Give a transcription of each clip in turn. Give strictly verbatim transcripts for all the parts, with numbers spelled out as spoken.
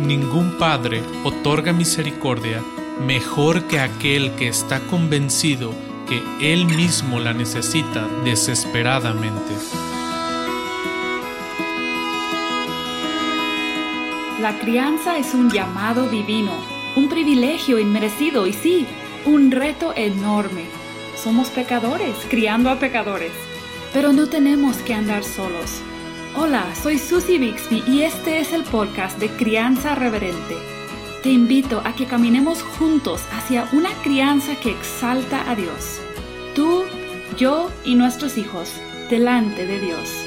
Ningún padre otorga misericordia mejor que aquel que está convencido que él mismo la necesita desesperadamente. La crianza es un llamado divino, un privilegio inmerecido y sí, un reto enorme. Somos pecadores, criando a pecadores, pero no tenemos que andar solos. Hola, soy Susie Bixby y este es el podcast de Crianza Reverente. Te invito a que caminemos juntos hacia una crianza que exalta a Dios. Tú, yo y nuestros hijos, delante de Dios.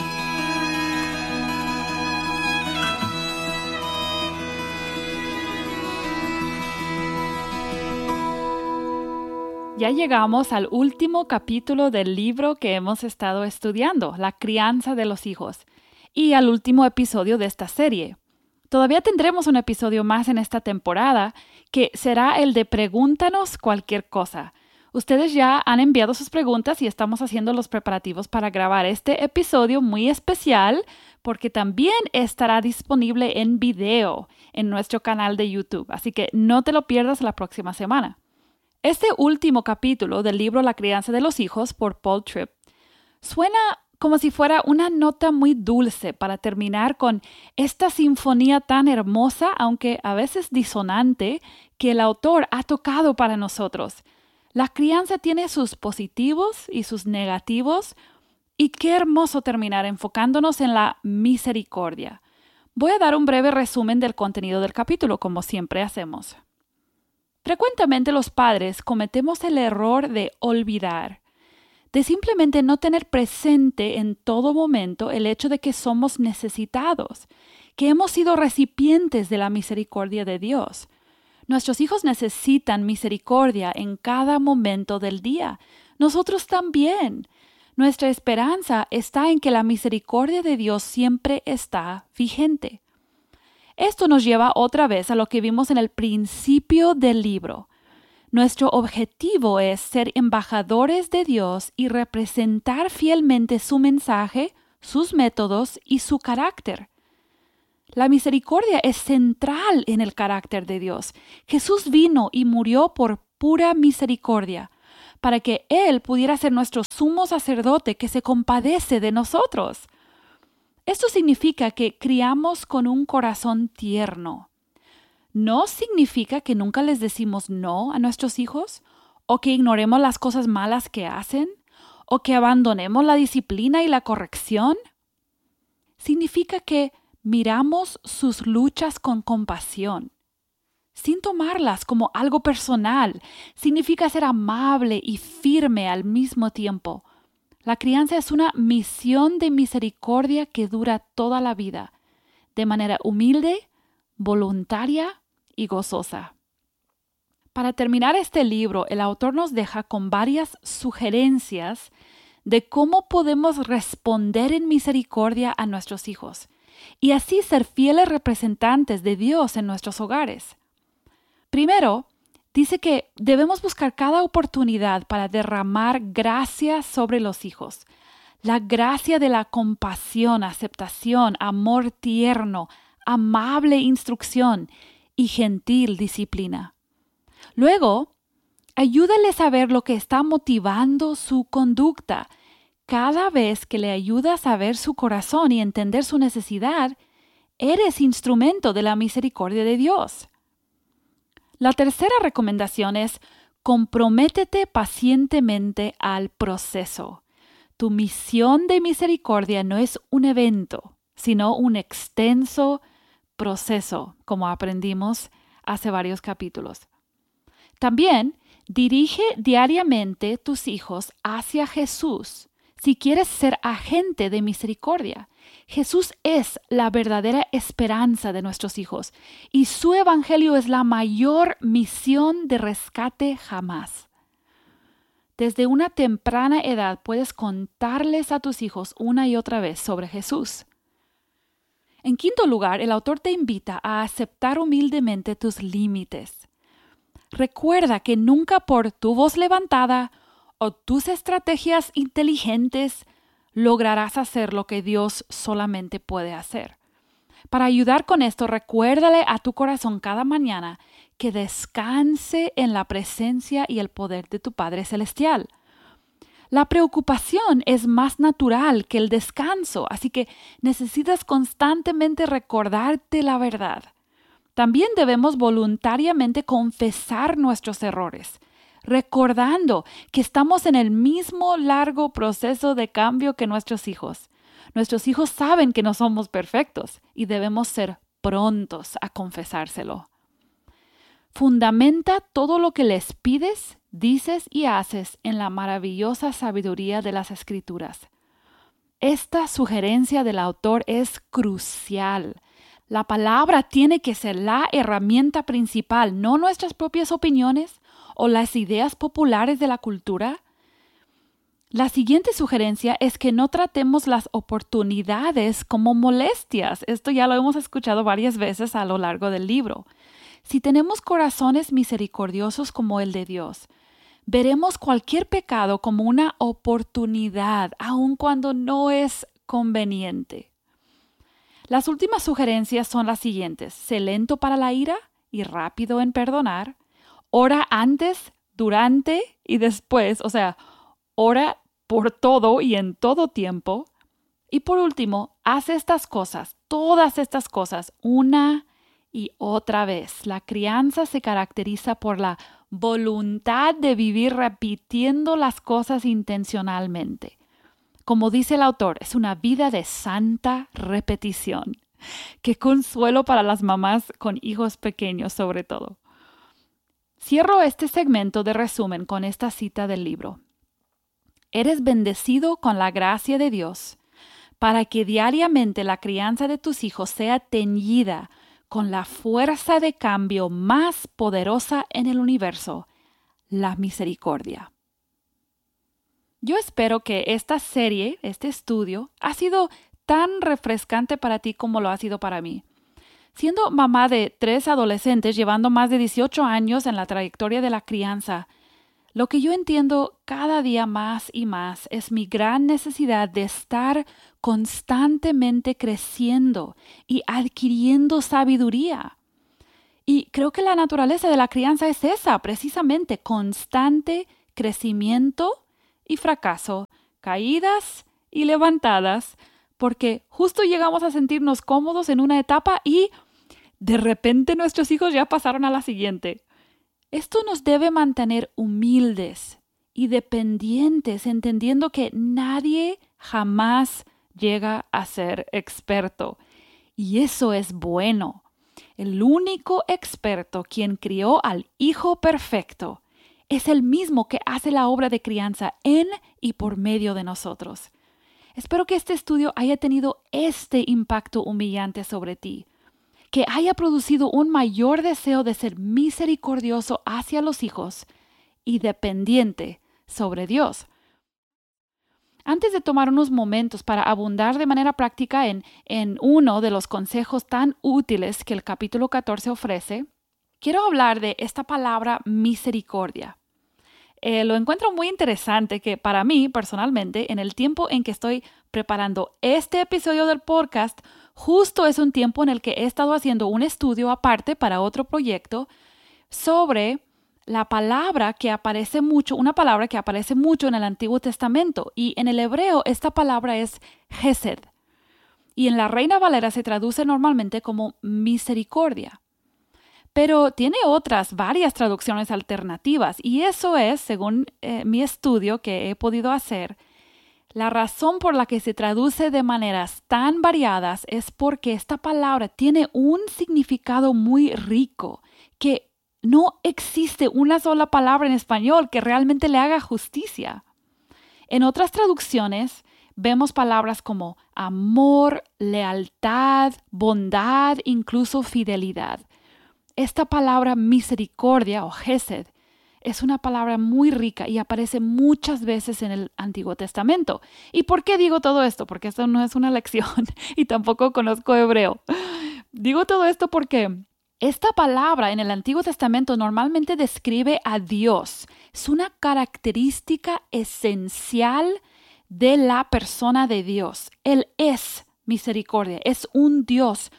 Ya llegamos al último capítulo del libro que hemos estado estudiando, La crianza de los hijos, y al último episodio de esta serie. Todavía tendremos un episodio más en esta temporada, que será el de Pregúntanos cualquier cosa. Ustedes ya han enviado sus preguntas y estamos haciendo los preparativos para grabar este episodio muy especial, porque también estará disponible en video en nuestro canal de YouTube, así que no te lo pierdas la próxima semana. Este último capítulo del libro La crianza de los hijos por Paul Tripp suena como si fuera una nota muy dulce para terminar con esta sinfonía tan hermosa, aunque a veces disonante, que el autor ha tocado para nosotros. La crianza tiene sus positivos y sus negativos, y qué hermoso terminar enfocándonos en la misericordia. Voy a dar un breve resumen del contenido del capítulo, como siempre hacemos. Frecuentemente los padres cometemos el error de olvidar, de simplemente no tener presente en todo momento el hecho de que somos necesitados, que hemos sido recipientes de la misericordia de Dios. Nuestros hijos necesitan misericordia en cada momento del día. Nosotros también. Nuestra esperanza está en que la misericordia de Dios siempre está vigente. Esto nos lleva otra vez a lo que vimos en el principio del libro. Nuestro objetivo es ser embajadores de Dios y representar fielmente su mensaje, sus métodos y su carácter. La misericordia es central en el carácter de Dios. Jesús vino y murió por pura misericordia, para que Él pudiera ser nuestro sumo sacerdote que se compadece de nosotros. Esto significa que criamos con un corazón tierno. No significa que nunca les decimos no a nuestros hijos, o que ignoremos las cosas malas que hacen, o que abandonemos la disciplina y la corrección. Significa que miramos sus luchas con compasión, sin tomarlas como algo personal. Significa ser amable y firme al mismo tiempo. La crianza es una misión de misericordia que dura toda la vida, de manera humilde, voluntaria y gozosa. Para terminar este libro, el autor nos deja con varias sugerencias de cómo podemos responder en misericordia a nuestros hijos y así ser fieles representantes de Dios en nuestros hogares. Primero, dice que debemos buscar cada oportunidad para derramar gracia sobre los hijos. La gracia de la compasión, aceptación, amor tierno, amable instrucción y gentil disciplina. Luego, ayúdales a ver lo que está motivando su conducta. Cada vez que le ayudas a ver su corazón y entender su necesidad, eres instrumento de la misericordia de Dios. La tercera recomendación es: comprométete pacientemente al proceso. Tu misión de misericordia no es un evento, sino un extenso proceso, como aprendimos hace varios capítulos. También dirige diariamente tus hijos hacia Jesús si quieres ser agente de misericordia. Jesús es la verdadera esperanza de nuestros hijos y su evangelio es la mayor misión de rescate jamás. Desde una temprana edad puedes contarles a tus hijos una y otra vez sobre Jesús. En quinto lugar, el autor te invita a aceptar humildemente tus límites. Recuerda que nunca por tu voz levantada o tus estrategias inteligentes lograrás hacer lo que Dios solamente puede hacer. Para ayudar con esto, recuérdale a tu corazón cada mañana que descanse en la presencia y el poder de tu Padre Celestial. La preocupación es más natural que el descanso, así que necesitas constantemente recordarte la verdad. También debemos voluntariamente confesar nuestros errores, recordando que estamos en el mismo largo proceso de cambio que nuestros hijos. Nuestros hijos saben que no somos perfectos y debemos ser prontos a confesárselo. Fundamenta todo lo que les pides, dices y haces en la maravillosa sabiduría de las Escrituras. Esta sugerencia del autor es crucial. La palabra tiene que ser la herramienta principal, no nuestras propias opiniones o las ideas populares de la cultura. La siguiente sugerencia es que no tratemos las oportunidades como molestias. Esto ya lo hemos escuchado varias veces a lo largo del libro. Si tenemos corazones misericordiosos como el de Dios, veremos cualquier pecado como una oportunidad, aun cuando no es conveniente. Las últimas sugerencias son las siguientes: sé lento para la ira y rápido en perdonar. Ora antes, durante y después, o sea, ora por todo y en todo tiempo. Y por último, haz estas cosas, todas estas cosas, una y otra vez. La crianza se caracteriza por la voluntad de vivir repitiendo las cosas intencionalmente. Como dice el autor, es una vida de santa repetición. Qué consuelo para las mamás con hijos pequeños, sobre todo. Cierro este segmento de resumen con esta cita del libro. Eres bendecido con la gracia de Dios para que diariamente la crianza de tus hijos sea teñida con la fuerza de cambio más poderosa en el universo, la misericordia. Yo espero que esta serie, este estudio, ha sido tan refrescante para ti como lo ha sido para mí. Siendo mamá de tres adolescentes, llevando más de dieciocho años en la trayectoria de la crianza, lo que yo entiendo cada día más y más es mi gran necesidad de estar constantemente creciendo y adquiriendo sabiduría. Y creo que la naturaleza de la crianza es esa, precisamente, constante crecimiento y fracaso, caídas y levantadas, porque justo llegamos a sentirnos cómodos en una etapa y de repente nuestros hijos ya pasaron a la siguiente. Esto nos debe mantener humildes y dependientes, entendiendo que nadie jamás llega a ser experto. Y eso es bueno. El único experto quien crió al Hijo perfecto es el mismo que hace la obra de crianza en y por medio de nosotros. Espero que este estudio haya tenido este impacto humillante sobre ti, que haya producido un mayor deseo de ser misericordioso hacia los hijos y dependiente sobre Dios. Antes de tomar unos momentos para abundar de manera práctica en, en uno de los consejos tan útiles que el capítulo catorce ofrece, quiero hablar de esta palabra misericordia. Eh, lo encuentro muy interesante que para mí, personalmente, en el tiempo en que estoy preparando este episodio del podcast, justo es un tiempo en el que he estado haciendo un estudio aparte para otro proyecto sobre la palabra que aparece mucho, una palabra que aparece mucho en el Antiguo Testamento. Y en el hebreo esta palabra es Hesed. Y en la Reina Valera se traduce normalmente como misericordia. Pero tiene otras, varias traducciones alternativas. Y eso es, según eh, mi estudio que he podido hacer, la razón por la que se traduce de maneras tan variadas es porque esta palabra tiene un significado muy rico, que no existe una sola palabra en español que realmente le haga justicia. En otras traducciones vemos palabras como amor, lealtad, bondad, incluso fidelidad. Esta palabra misericordia o Hesed es una palabra muy rica y aparece muchas veces en el Antiguo Testamento. ¿Y por qué digo todo esto? Porque esto no es una lección y tampoco conozco hebreo. Digo todo esto porque esta palabra en el Antiguo Testamento normalmente describe a Dios. Es una característica esencial de la persona de Dios. Él es misericordia, es un Dios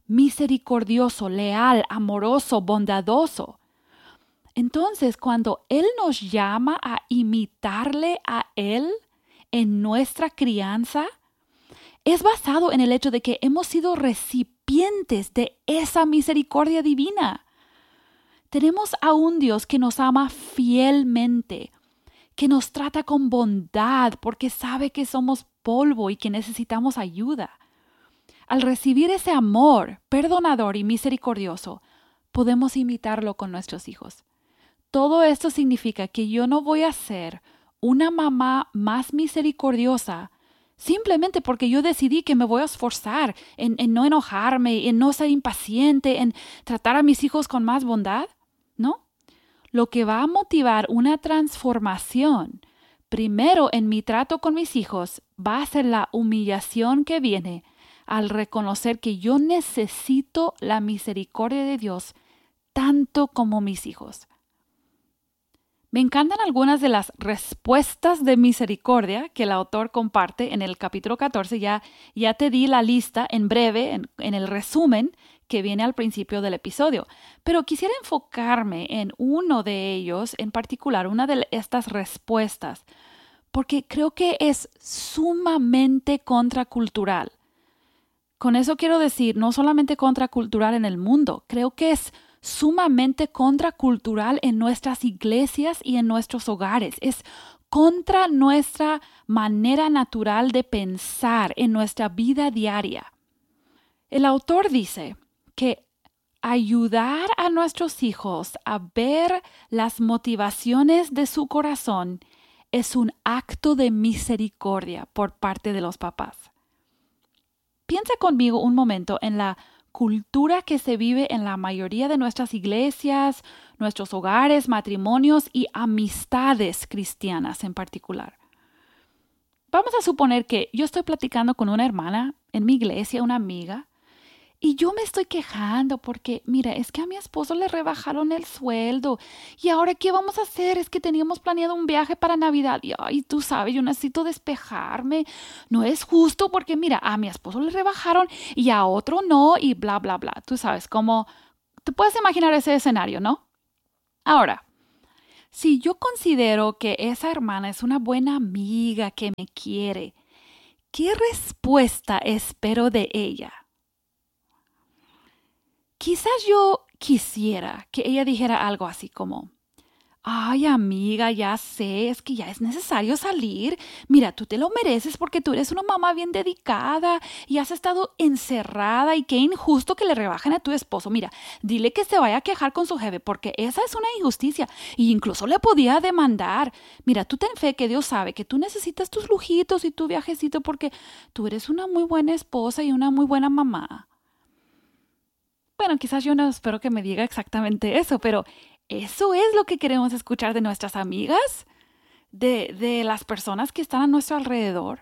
misericordioso, leal, amoroso, bondadoso. Entonces, cuando Él nos llama a imitarle a Él en nuestra crianza, es basado en el hecho de que hemos sido recipientes de esa misericordia divina. Tenemos a un Dios que nos ama fielmente, que nos trata con bondad porque sabe que somos polvo y que necesitamos ayuda. Al recibir ese amor perdonador y misericordioso, podemos imitarlo con nuestros hijos. Todo esto significa que yo no voy a ser una mamá más misericordiosa simplemente porque yo decidí que me voy a esforzar en, en no enojarme, en no ser impaciente, en tratar a mis hijos con más bondad. ¿No? Lo que va a motivar una transformación, primero en mi trato con mis hijos, va a ser la humillación que viene al reconocer que yo necesito la misericordia de Dios tanto como mis hijos. Me encantan algunas de las respuestas de misericordia que el autor comparte en el capítulo catorce. Ya, ya te di la lista en breve, en, en el resumen que viene al principio del episodio. Pero quisiera enfocarme en uno de ellos, en particular, una de estas respuestas, porque creo que es sumamente contracultural. Con eso quiero decir, no solamente contracultural en el mundo, creo que es sumamente contracultural en nuestras iglesias y en nuestros hogares. Es contra nuestra manera natural de pensar en nuestra vida diaria. El autor dice que ayudar a nuestros hijos a ver las motivaciones de su corazón es un acto de misericordia por parte de los papás. Piensa conmigo un momento en la cultura que se vive en la mayoría de nuestras iglesias, nuestros hogares, matrimonios y amistades cristianas en particular. Vamos a suponer que yo estoy platicando con una hermana en mi iglesia, una amiga, y yo me estoy quejando porque, mira, es que a mi esposo le rebajaron el sueldo y ahora ¿qué vamos a hacer? Es que teníamos planeado un viaje para Navidad y, ay, tú sabes, yo necesito despejarme. No es justo porque, mira, a mi esposo le rebajaron y a otro no y bla, bla, bla. Tú sabes, como te puedes imaginar ese escenario, ¿no? Ahora, si yo considero que esa hermana es una buena amiga que me quiere, ¿qué respuesta espero de ella? Quizás yo quisiera que ella dijera algo así como, ay, amiga, ya sé, es que ya es necesario salir. Mira, tú te lo mereces porque tú eres una mamá bien dedicada y has estado encerrada y qué injusto que le rebajen a tu esposo. Mira, dile que se vaya a quejar con su jefe porque esa es una injusticia e incluso le podía demandar. Mira, tú ten fe que Dios sabe que tú necesitas tus lujitos y tu viajecito porque tú eres una muy buena esposa y una muy buena mamá. Bueno, quizás yo no espero que me diga exactamente eso, pero ¿eso es lo que queremos escuchar de nuestras amigas? ¿De, de las personas que están a nuestro alrededor?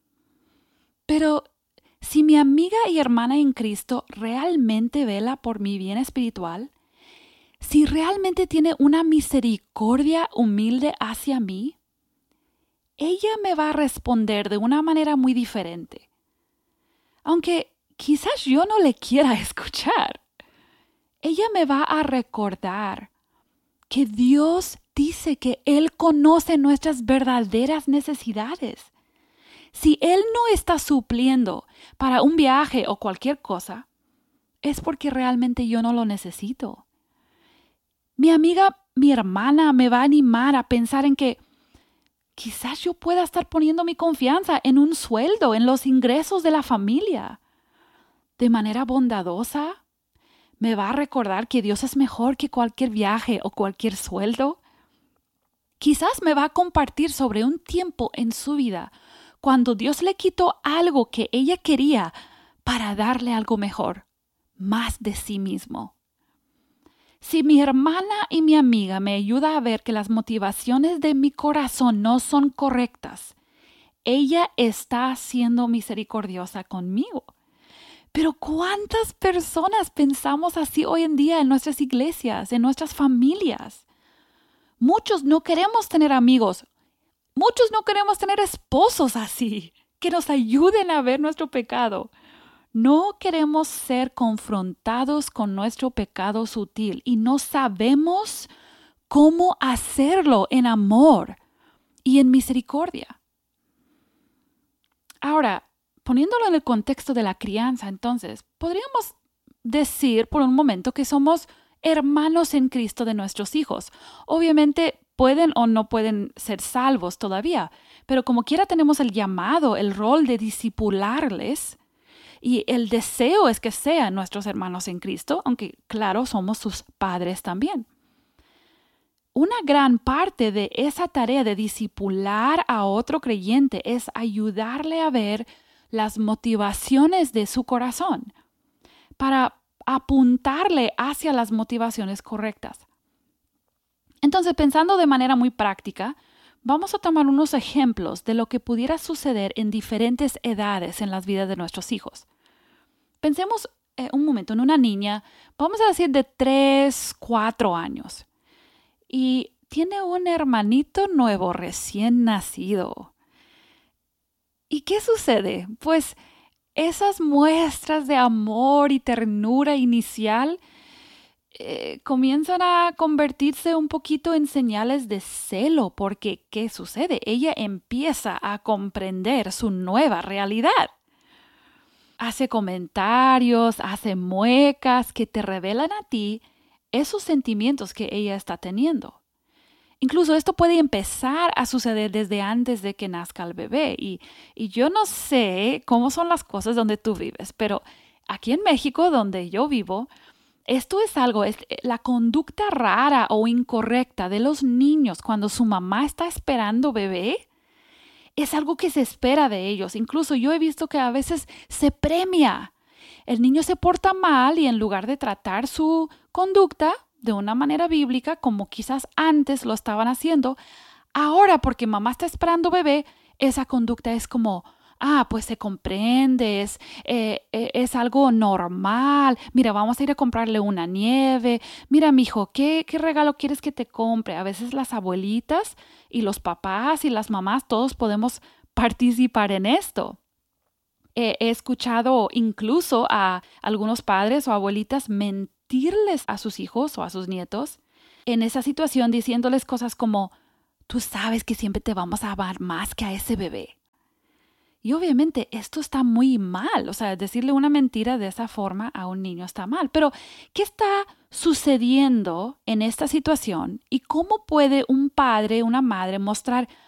Pero si mi amiga y hermana en Cristo realmente vela por mi bien espiritual, si realmente tiene una misericordia humilde hacia mí, ella me va a responder de una manera muy diferente. Aunque quizás yo no le quiera escuchar. Ella me va a recordar que Dios dice que Él conoce nuestras verdaderas necesidades. Si Él no está supliendo para un viaje o cualquier cosa, es porque realmente yo no lo necesito. Mi amiga, mi hermana me va a animar a pensar en que quizás yo pueda estar poniendo mi confianza en un sueldo, en los ingresos de la familia. De manera bondadosa, me va a recordar que Dios es mejor que cualquier viaje o cualquier sueldo. Quizás me va a compartir sobre un tiempo en su vida cuando Dios le quitó algo que ella quería para darle algo mejor, más de sí mismo. Si mi hermana y mi amiga me ayudan a ver que las motivaciones de mi corazón no son correctas, ella está siendo misericordiosa conmigo. Pero ¿cuántas personas pensamos así hoy en día en nuestras iglesias, en nuestras familias? Muchos no queremos tener amigos. Muchos no queremos tener esposos así, que nos ayuden a ver nuestro pecado. No queremos ser confrontados con nuestro pecado sutil y no sabemos cómo hacerlo en amor y en misericordia. Ahora, poniéndolo en el contexto de la crianza, entonces, podríamos decir por un momento que somos hermanos en Cristo de nuestros hijos. Obviamente pueden o no pueden ser salvos todavía, pero como quiera tenemos el llamado, el rol de discipularles y el deseo es que sean nuestros hermanos en Cristo, aunque claro, somos sus padres también. Una gran parte de esa tarea de discipular a otro creyente es ayudarle a ver las motivaciones de su corazón para apuntarle hacia las motivaciones correctas. Entonces, pensando de manera muy práctica, vamos a tomar unos ejemplos de lo que pudiera suceder en diferentes edades en las vidas de nuestros hijos. Pensemos eh, un momento en una niña, vamos a decir de tres, cuatro años, y tiene un hermanito nuevo recién nacido. ¿Y qué sucede? Pues esas muestras de amor y ternura inicial eh, comienzan a convertirse un poquito en señales de celo, porque ¿qué sucede? Ella empieza a comprender su nueva realidad. Hace comentarios, hace muecas que te revelan a ti esos sentimientos que ella está teniendo. Incluso esto puede empezar a suceder desde antes de que nazca el bebé. Y, y yo no sé cómo son las cosas donde tú vives, pero aquí en México, donde yo vivo, esto es algo, es la conducta rara o incorrecta de los niños cuando su mamá está esperando bebé. Es algo que se espera de ellos. Incluso yo he visto que a veces se premia. El niño se porta mal y en lugar de tratar su conducta de una manera bíblica, como quizás antes lo estaban haciendo, ahora porque mamá está esperando bebé, esa conducta es como, ah, pues se comprende, es, eh, es algo normal. Mira, vamos a ir a comprarle una nieve. Mira, mijo, ¿qué, qué regalo quieres que te compre? A veces las abuelitas y los papás y las mamás, todos podemos participar en esto. Eh, he escuchado incluso a algunos padres o abuelitas mentirles a sus hijos o a sus nietos en esa situación diciéndoles cosas como, tú sabes que siempre te vamos a amar más que a ese bebé. Y obviamente esto está muy mal, o sea, decirle una mentira de esa forma a un niño está mal. Pero, ¿qué está sucediendo en esta situación y cómo puede un padre, una madre mostrar